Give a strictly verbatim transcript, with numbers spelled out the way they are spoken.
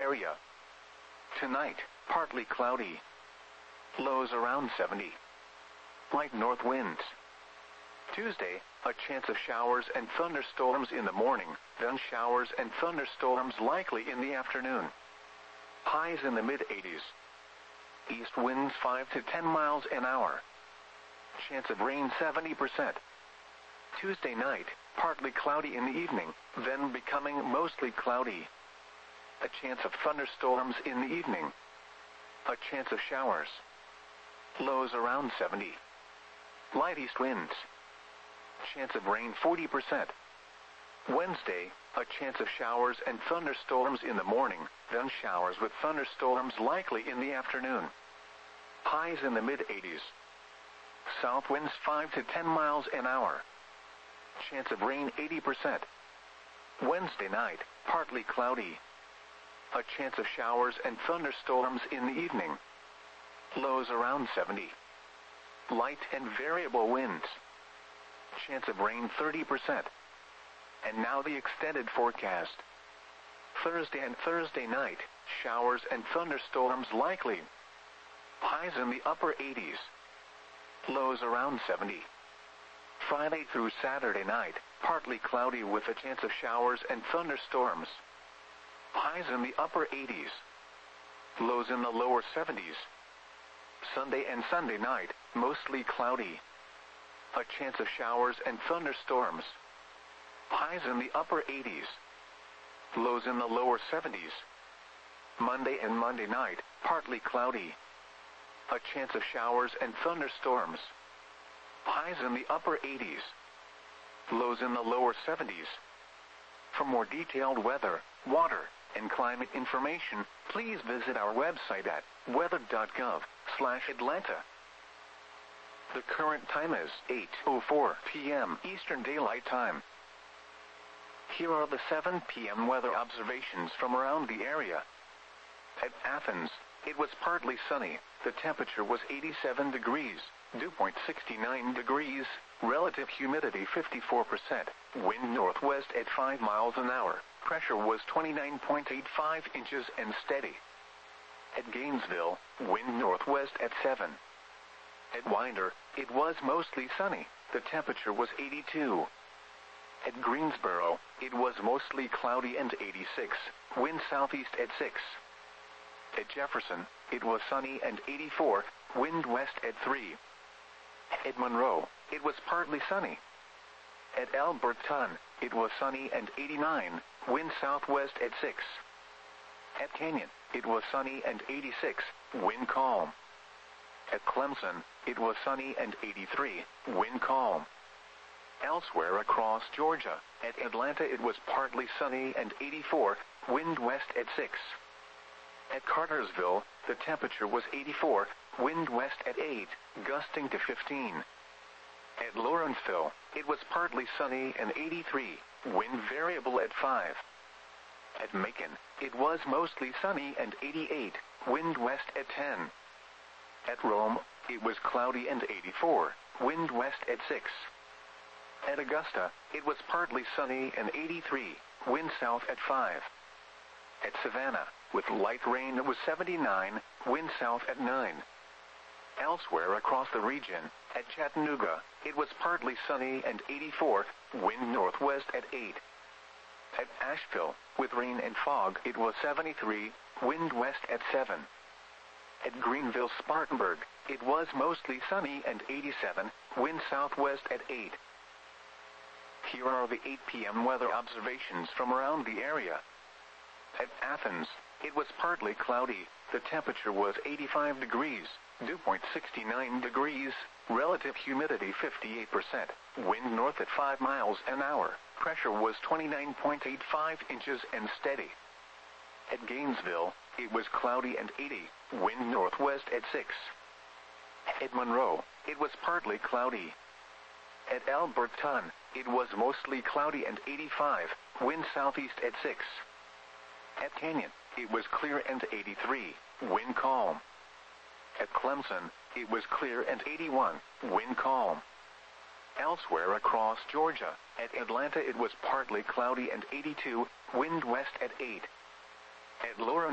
area. Tonight, partly cloudy. Lows around seventy. Light north winds. Tuesday, a chance of showers and thunderstorms in the morning, then showers and thunderstorms likely in the afternoon. Highs in the mid eighties. East winds five to ten miles an hour. Chance of rain seventy percent. Tuesday night, partly cloudy in the evening, then becoming mostly cloudy. A chance of thunderstorms in the evening. A chance of showers. Lows around seventy. Light east winds. Chance of rain forty percent. Wednesday, a chance of showers and thunderstorms in the morning, then showers with thunderstorms likely in the afternoon. Highs in the mid eighties. South winds five to ten miles an hour. Chance of rain eighty percent. Wednesday night, partly cloudy. A chance of showers and thunderstorms in the evening. Lows around seventy. Light and variable winds. Chance of rain thirty percent. And now the extended forecast. Thursday and Thursday night, showers and thunderstorms likely. Highs in the upper eighties. Lows around seventy. Friday through Saturday night, partly cloudy with a chance of showers and thunderstorms. Highs in the upper eighties. Lows in the lower seventies. Sunday and Sunday night, mostly cloudy. A chance of showers and thunderstorms. Highs in the upper eighties. Lows in the lower seventies. Monday and Monday night, partly cloudy. A chance of showers and thunderstorms. Highs in the upper eighties. Lows in the lower seventies. For more detailed weather, water, and climate information, please visit our website at weather dot gov slash Atlanta. The current time is eight oh four p m Eastern Daylight Time. Here are the seven p m weather observations from around the area. At Athens, it was partly sunny. The temperature was eighty-seven degrees, dew point sixty-nine degrees, relative humidity fifty-four percent, wind northwest at five miles an hour, pressure was twenty-nine point eight five inches and steady. At Gainesville, wind northwest at seven. At Winder, it was mostly sunny. The temperature was eighty-two. At Greensboro, it was mostly cloudy and eighty-six, wind southeast at six. At Jefferson, it was sunny and eighty-four, wind west at three. At Monroe, it was partly sunny. At Alberton, it was sunny and eighty-nine, wind southwest at six. At Canyon, it was sunny and eighty-six, wind calm. At Clemson, it was sunny and eighty-three, wind calm. Elsewhere across Georgia, at Atlanta it was partly sunny and eighty-four, wind west at six. At Cartersville, the temperature was eighty-four, wind west at eight, gusting to fifteen. At Lawrenceville, it was partly sunny and eighty-three, wind variable at five. At Macon, it was mostly sunny and eighty-eight, wind west at ten. At Rome, it was cloudy and eighty-four, wind west at six. At Augusta, it was partly sunny and eighty-three, wind south at five. At Savannah, with light rain it was seventy-nine, wind south at nine. Elsewhere across the region, at Chattanooga, it was partly sunny and eighty-four, wind northwest at eight. At Asheville, with rain and fog, it was seventy-three, wind west at seven. At Greenville-Spartanburg, it was mostly sunny and eighty-seven, wind southwest at eight. Here are the eight p m weather observations from around the area. At Athens, it was partly cloudy. The temperature was eighty-five degrees, dew point sixty-nine degrees, relative humidity fifty-eight percent, wind north at five miles an hour, pressure was twenty-nine point eight five inches and steady. At Gainesville, it was cloudy and eighty, wind northwest at six. At Monroe, it was partly cloudy. At Alberton, it was mostly cloudy and eighty-five, wind southeast at six. At Canyon, it was clear and eighty-three, wind calm. At Clemson, it was clear and eighty-one, wind calm. Elsewhere across Georgia, at Atlanta it was partly cloudy and eighty-two, wind west at eight. At Lawrence